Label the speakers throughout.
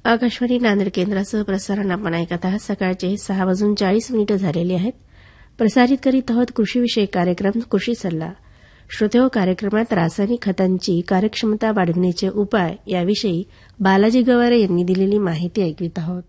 Speaker 1: आकाशवाणी नांदेड केंद्राचं प्रसारण आपण ऐकत आहात. सकाळचे 6:40 झालेले आहेत. प्रसारित करीत आहोत कृषीविषयक कार्यक्रम कृषी सल्ला. श्रोतेहो, कार्यक्रमात रासायनिक खतांची कार्यक्षमता वाढविण्याचे उपाय याविषयी बालाजी गवारे यांनी दिलेली माहिती ऐकवित आहोत.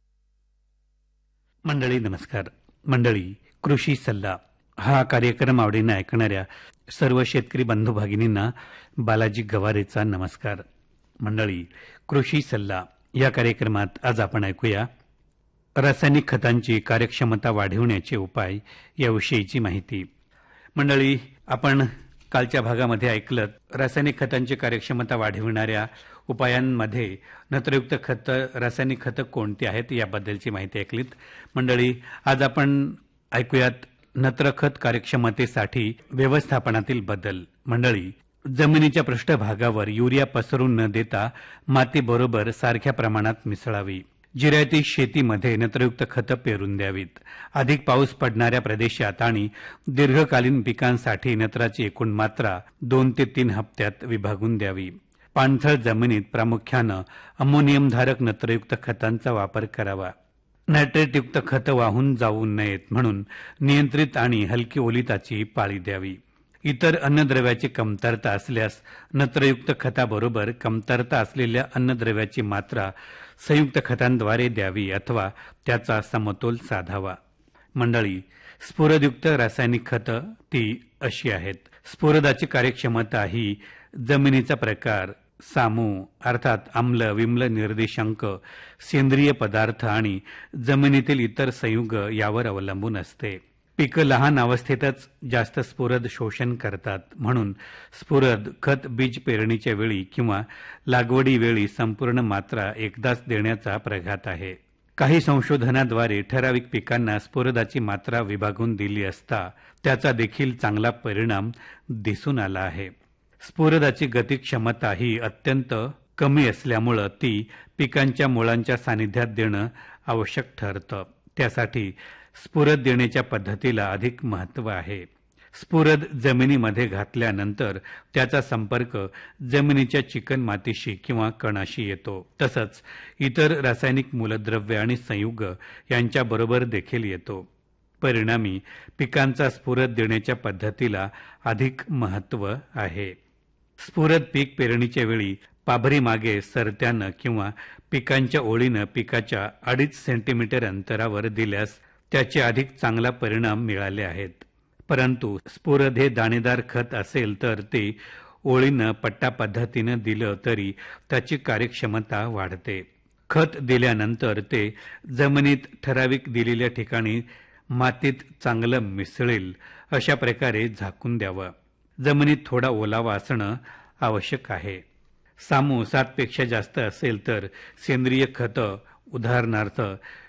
Speaker 2: मंडळी नमस्कार. मंडळी, कृषी सल्ला हा कार्यक्रम आवडीने ऐकणाऱ्या सर्व शेतकरी बंधू भगिनींना बालाजी गवारेचा नमस्कार. मंडळी, कृषी सल्ला या कार्यक्रमात आज आपण ऐकूया रासायनिक खतांची कार्यक्षमता वाढविण्याचे उपाय याविषयीची माहिती. मंडळी, आपण कालच्या भागामध्ये ऐकलं रासायनिक खतांची कार्यक्षमता वाढविणाऱ्या उपायांमध्ये नत्रयुक्त खतं, रासायनिक खतं कोणती आहेत याबद्दलची माहिती ऐकलीत. मंडळी, आज आपण ऐकूयात नत्रखत कार्यक्षमतेसाठी व्यवस्थापनातील बदल. मंडळी, जमिनीच्या पृष्ठभागावर युरिया पसरून न देता मातीबरोबर सारख्या प्रमाणात मिसळावी. जिरायती शेतीमध्ये नत्रयुक्त खतं पेरून द्यावीत. अधिक पाऊस पडणाऱ्या प्रदेशात आणि दीर्घकालीन पिकांसाठी नत्राची एकूण मात्रा 2 ते 3 हप्त्यात विभागून द्यावी. पाणथळ जमिनीत प्रामुख्यानं अमोनियमधारक नत्रयुक्त खतांचा वापर करावा. नायट्रेटयुक्त खतं वाहून जाऊ नयेत म्हणून नियंत्रित आणि हलकी ओलिताची पाळी द्यावी. इतर अन्नद्रव्याची कमतरता असल्यास नत्रयुक्त खताबरोबर कमतरता असलेल्या अन्नद्रव्याची मात्रा संयुक्त खतांद्वारे द्यावी अथवा त्याचा समतोल साधावा. मंडळी, स्फुरदयुक्त रासायनिक खतं ती अशी आहेत. स्फुरदाची कार्यक्षमता ही जमिनीचा प्रकार, सामू अर्थात आम्ल विम्ल निर्देशांक, सेंद्रिय पदार्थ आणि जमिनीतील इतर संयुग यावर अवलंबून असते. पिकं लहान अवस्थेतच जास्त स्फुरद शोषण करतात म्हणून स्फुरद खत बीज पेरणीच्या वेळी किंवा लागवडीवेळी संपूर्ण मात्रा एकदाच देण्याचा प्रघात आहे. काही संशोधनाद्वारे ठराविक पिकांना स्फुरदाची मात्रा विभागून दिली असता त्याचा देखील चांगला परिणाम दिसून आला आहे. स्फुरदाची गती क्षमता ही अत्यंत कमी असल्यामुळं ती पिकांच्या मुळांच्या सानिध्यात देणं आवश्यक ठरतं. त्यासाठी स्फुरद देण्याच्या पद्धतीला अधिक महत्त्व आहे. स्फुरद जमिनीमध्ये घातल्यानंतर त्याचा संपर्क जमिनीच्या चिकन मातीशी किंवा कणाशी येतो. तसंच इतर रासायनिक मूलद्रव्य आणि संयुग यांच्याबरोबर देखील येतो. परिणामी पिकांचा स्फुरद देण्याच्या पद्धतीला अधिक महत्त्व आहे. स्फुरद पीक पेरणीच्या वेळी पाभरीमागे सरत्यानं किंवा पिकांच्या ओळीनं पिकाच्या 2.5 सेंटीमीटर अंतरावर दिल्यास त्याचे अधिक चांगला परिणाम मिळाले आहेत. परंतु स्फुरद हे दाणेदार खत असेल तर ते ओळीनं पट्टा पद्धतीनं दिलं तरी त्याची कार्यक्षमता वाढते. खत दिल्यानंतर ते जमिनीत ठराविक दिलेल्या ठिकाणी मातीत चांगलं मिसळेल अशा प्रकारे झाकून द्यावं. जमिनीत थोडा ओलावा असणं आवश्यक आहे. सामू 7 पेक्षा जास्त असेल तर सेंद्रिय खतं उदाहरणार्थ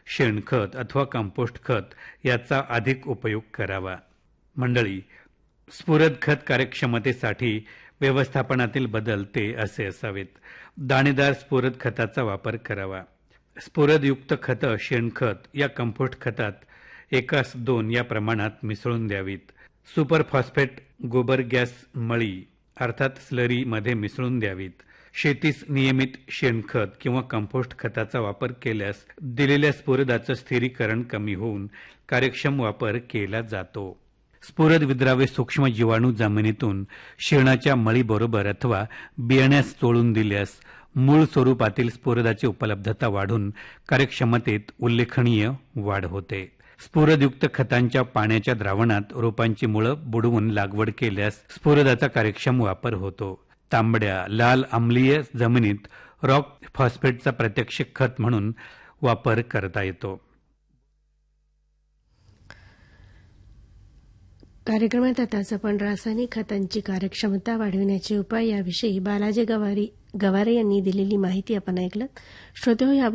Speaker 2: शेणखत अथवा कंपोस्ट खत याचा अधिक उपयोग करावा. मंडळी, स्फुरद खत कार्यक्षमतेसाठी व्यवस्थापनातील बदल ते असे असावेत. दाणेदार स्फुरद खताचा वापर करावा. स्फुरदयुक्त खतं शेणखत या कंपोस्ट खतात 1:2 या प्रमाणात मिसळून द्यावीत. सुपर फॉस्फेट गोबर गॅस मळी अर्थात स्लरीमध्ये मिसळून द्यावीत. शेतीस नियमित शेणखत किंवा कंपोस्ट खताचा वापर केल्यास दिलेल्या स्फुरदाचं स्थिरीकरण कमी होऊन कार्यक्षम वापर केला जातो. स्फुरद विद्राव्य सूक्ष्म जीवाणू जमिनीतून शेणाच्या मळीबरोबर अथवा बियाण्यास चोळून दिल्यास मूळ स्वरूपातील स्फुरदाची उपलब्धता वाढून कार्यक्षमतेत उल्लेखनीय वाढ होते. स्फुरदयुक्त खतांच्या पाण्याच्या द्रावणात रोपांची मुळं बुडवून लागवड केल्यास स्फुरदाचा कार्यक्षम वापर होतो. तांबड्या लाल आम्लीय जमिनीत रॉक फॉस्फेटचा प्रत्यक्ष खत म्हणून वापर करता येतो.
Speaker 1: कार्यक्रमात आताच आपण रासायनिक खतांची कार्यक्षमता वाढविण्याचे उपाय याविषयी बालाजी गवारे यांनी दिलेली माहिती आपण ऐकलं. श्रोतेहो,